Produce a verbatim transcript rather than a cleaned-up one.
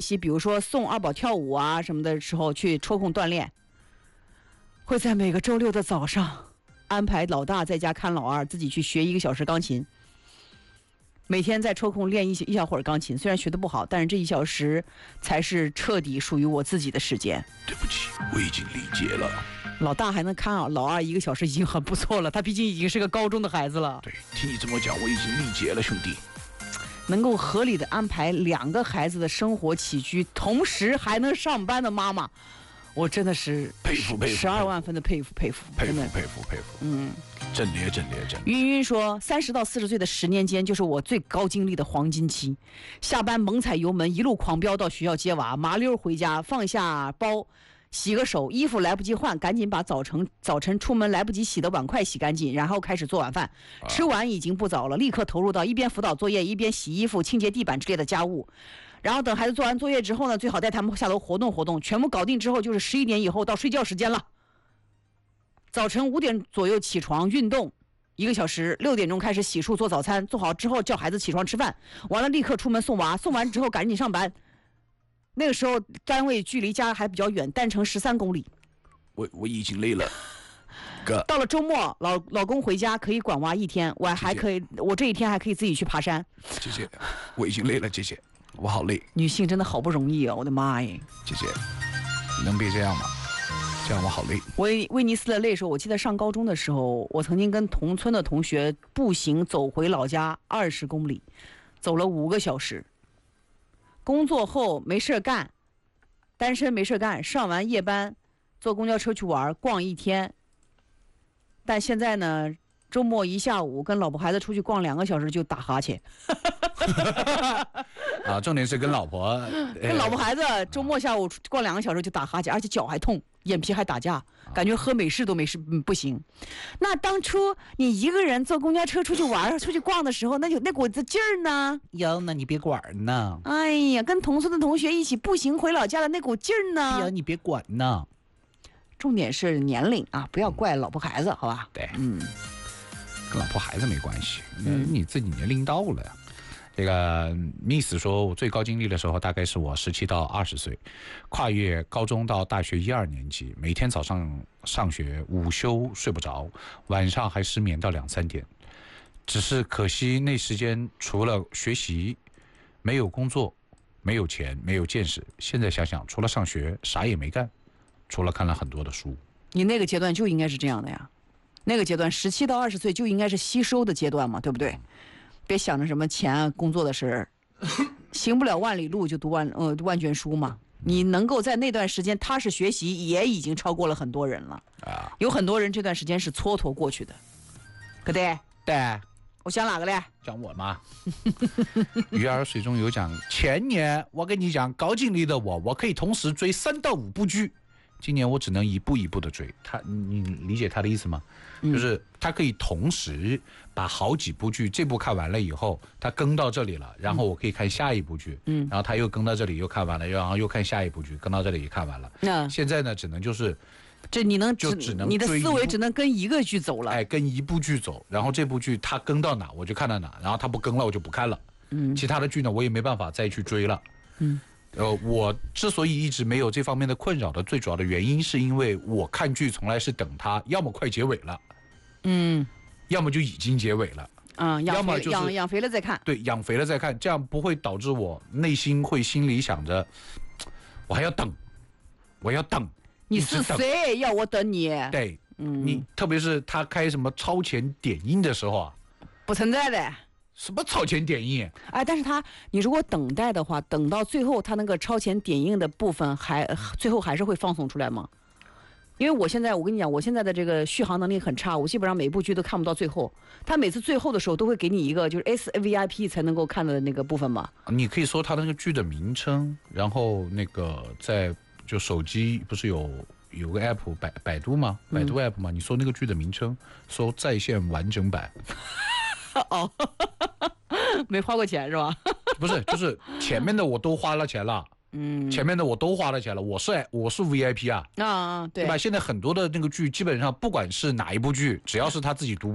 期，比如说送二宝跳舞啊什么的时候去抽空锻炼，会在每个周六的早上安排老大在家看老二，自己去学一个小时钢琴。每天再抽空练一一小会儿钢琴，虽然学得不好，但是这一小时才是彻底属于我自己的时间。 对不起，我已经理解了。 老大还能看啊，老二一个小时已经很不错了，他毕竟已经是个高中的孩子了。 对，听你这么讲，我已经理解了，兄弟。 能够合理的安排两个孩子的生活起居，同时还能上班的妈妈，我真的是佩服佩服， 十二万分的佩服佩服佩服佩服佩服。嗯，真烈真烈真。 云云说，三十到四十岁的十年间，就是我最高精力的黄金期。下班猛踩油门，一路狂飙到学校接娃，麻溜回家，放下包，洗个手，衣服来不及换，赶紧把早晨早晨出门来不及洗的碗筷洗干净，然后开始做晚饭。吃完已经不早了，立刻投入到一边辅导作业，一边洗衣服、清洁地板之类的家务。然后等孩子做完作业之后呢，最好带他们下楼活动活动。全部搞定之后，就是十一点以后到睡觉时间了。早晨五点左右起床运动一个小时，六点钟开始洗漱做早餐，做好之后叫孩子起床吃饭，完了立刻出门送娃，送完之后赶紧上班。那个时候单位距离家还比较远，单程十三公里。 我我已经累了。哥， 到了周末，老老公回家可以管娃一天，我还可以，我这一天还可以自己去爬山。 姐姐，我已经累了，姐姐，我好累。 女性真的好不容易啊，我的妈耶！ 姐姐，你能别这样吗？这样我好累。 威威尼斯的累时候，我记得上高中的时候，我曾经跟同村的同学步行走回老家二十公里，走了五个小时。工作后没事干，单身没事干，上完夜班坐公交车去玩逛一天。但现在呢，周末一下午跟老婆孩子出去逛两个小时就打哈欠。 啊，重点是跟老婆跟老婆孩子周末下午逛两个小时就打哈欠，而且脚还痛，眼皮还打架，感觉喝美式都没事、嗯、不行。那当初你一个人坐公交车出去玩出去逛的时候，那有那股子劲儿呢？ 哟，那你别管呢。 哎呀，跟同村的同学一起步行回老家的那股劲儿呢？ 哎呀，你别管呢。 重点是年龄啊，不要怪老婆孩子，好吧？ 对，嗯，跟老婆孩子没关系，嗯，你自己年龄到了呀。这个 Miss 说，我最高精力的时候大概是我十七到二十岁，跨越高中到大学一二年级，每天早上上学，午休睡不着，晚上还失眠到两三点。只是可惜那时间除了学习，没有工作，没有钱，没有见识。现在想想，除了上学，啥也没干，除了看了很多的书。 你那个阶段就应该是这样的呀，那个阶段十七到二十岁就应该是吸收的阶段嘛，对不对？别想着什么钱啊、工作的事儿，行不了万里路就读万呃万卷书嘛。你能够在那段时间踏实学习，也已经超过了很多人了啊。有很多人这段时间是蹉跎过去的，可对？ 对， 我想哪个嘞？ 讲我嘛。鱼儿水中有讲，前年我跟你讲，高精力的我，我可以同时追三到五部剧。今年我只能一步一步的追他，你理解他的意思吗？嗯、就是他可以同时把好几部剧，这部看完了以后，他更到这里了，然后我可以看下一部剧，嗯，然后他又更到这里又看完了，然后又看下一部剧，更到这里也看完了。那、嗯、现在呢，只能就是， 这你能就只能你的思维只能跟一个剧走了， 哎，跟一部剧走，然后这部剧他更到哪我就看到哪，然后他不更了我就不看了，嗯，其他的剧呢我也没办法再去追了，嗯。呃，我之所以一直没有这方面的困扰的最主要的原因，是因为我看剧从来是等它要么快结尾了，嗯，要么就已经结尾了， 嗯， 要么就是养养肥了再看， 对，养肥了再看，这样不会导致我内心会心里想着，我还要等，我要等， 你是谁要我等你？ 对，嗯，你特别是他开什么超前点映的时候啊， 不存在的。 什么超前点映？ 哎，但是他，你如果等待的话，等到最后，他那个超前点映的部分还最后还是会放送出来吗？因为我现在，我跟你讲，我现在的这个续航能力很差，我基本上每部剧都看不到最后。他每次最后的时候都会给你一个就是 S V I P 才能够看的那个部分嘛。 你可以说他那个剧的名称，然后那个在就手机不是有有个 app 百百度吗？百度 app 吗？嗯、你说那个剧的名称，说在线完整版。 哦，没花过钱是吧？ 不是，就是前面的我都花了钱了，嗯，前面的我都花了钱了，我是我是 V I P 啊， 啊，对， 对吧？现在很多的那个剧，基本上不管是哪一部剧，只要是他自己独